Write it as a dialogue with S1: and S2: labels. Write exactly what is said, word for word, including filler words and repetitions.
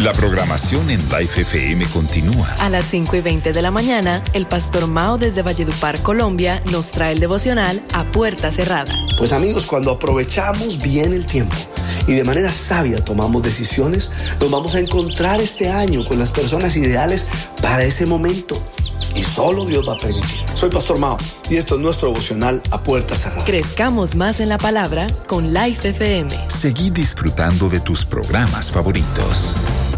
S1: La programación en Life F M continúa.
S2: A las cinco y veinte de la mañana, el Pastor Mao desde Valledupar, Colombia, nos trae el devocional A Puerta Cerrada.
S3: Pues amigos, cuando aprovechamos bien el tiempo y de manera sabia tomamos decisiones, nos vamos a encontrar este año con las personas ideales para ese momento. Y solo Dios va a permitir. Soy Pastor Mao y esto es nuestro devocional A Puerta Cerrada.
S2: Crezcamos más en la palabra con Life F M.
S1: Seguí disfrutando de tus programas favoritos.